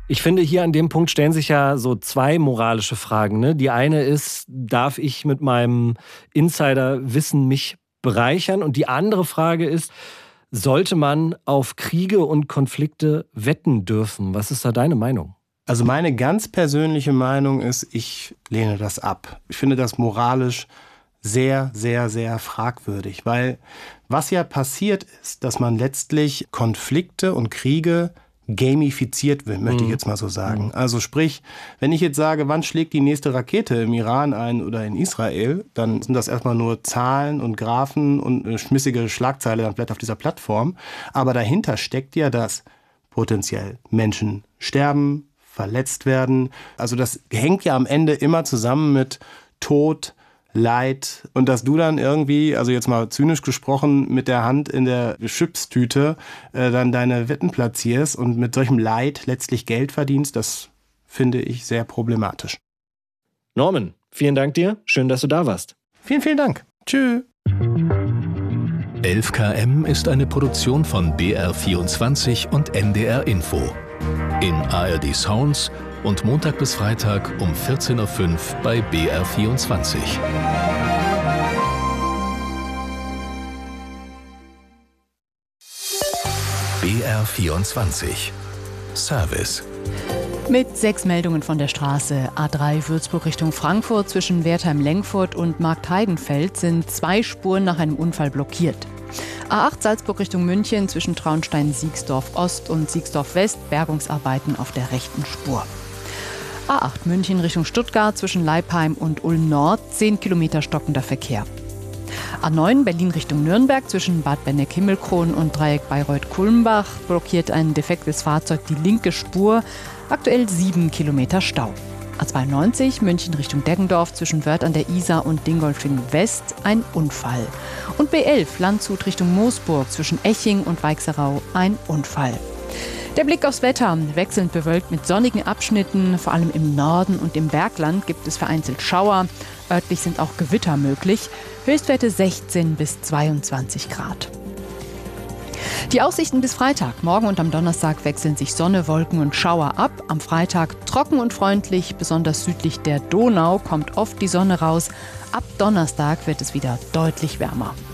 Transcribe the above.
Ich finde, hier an dem Punkt stellen sich ja so zwei moralische Fragen. Ne? Die eine ist, darf ich mit meinem Insiderwissen mich bereichern? Und die andere Frage ist, sollte man auf Kriege und Konflikte wetten dürfen? Was ist da deine Meinung? Also meine ganz persönliche Meinung ist, ich lehne das ab. Ich finde das moralisch sehr, sehr, sehr fragwürdig, weil was ja passiert ist, dass man letztlich Konflikte und Kriege gamifiziert wird, möchte ich jetzt mal so sagen. Also sprich, wenn ich jetzt sage, wann schlägt die nächste Rakete im Iran ein oder in Israel, dann sind das erstmal nur Zahlen und Graphen und eine schmissige Schlagzeile dann vielleicht auf dieser Plattform. Aber dahinter steckt ja, dass potenziell Menschen sterben, verletzt werden. Also das hängt ja am Ende immer zusammen mit Tod, Leid und dass du dann irgendwie, also jetzt mal zynisch gesprochen, mit der Hand in der Chipstüte dann deine Wetten platzierst und mit solchem Leid letztlich Geld verdienst, das finde ich sehr problematisch. Norman, vielen Dank dir. Schön, dass du da warst. Vielen, vielen Dank. Tschüss. 11 km ist eine Produktion von BR24 und NDR Info. In ARD Sounds und Montag bis Freitag um 14.05 Uhr bei BR24. BR24 Service. Mit 6 Meldungen von der Straße A3 Würzburg Richtung Frankfurt zwischen Wertheim-Lengfurt und Marktheidenfeld sind 2 Spuren nach einem Unfall blockiert. A8 Salzburg Richtung München zwischen Traunstein-Siegsdorf Ost und Siegsdorf West Bergungsarbeiten auf der rechten Spur. A8 München Richtung Stuttgart zwischen Leipheim und Ulm Nord 10 Kilometer stockender Verkehr. A9 Berlin Richtung Nürnberg zwischen Bad Benneck-Himmelkron und Dreieck Bayreuth-Kulmbach blockiert ein defektes Fahrzeug die linke Spur, aktuell 7 Kilometer Stau. A92 München Richtung Deggendorf zwischen Wörth an der Isar und Dingolfing West ein Unfall. Und B11 Landshut Richtung Moosburg zwischen Eching und Weichserau ein Unfall. Der Blick aufs Wetter, wechselnd bewölkt mit sonnigen Abschnitten, vor allem im Norden und im Bergland gibt es vereinzelt Schauer. Örtlich sind auch Gewitter möglich. Höchstwerte 16 bis 22 Grad. Die Aussichten bis Freitag. Morgen und am Donnerstag wechseln sich Sonne, Wolken und Schauer ab. Am Freitag trocken und freundlich, besonders südlich der Donau kommt oft die Sonne raus. Ab Donnerstag wird es wieder deutlich wärmer.